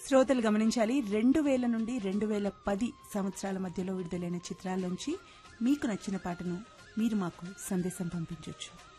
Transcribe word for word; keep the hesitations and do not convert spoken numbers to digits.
శ్రోతలు గమనించాలి, రెండు వేల నుండి రెండు వేల పది సంవత్సరాల మధ్యలో విడుదలైన చిత్రాల్లోంచి మీకు నచ్చిన పాటను మీరు మాకు సందేశం పంపించవచ్చు.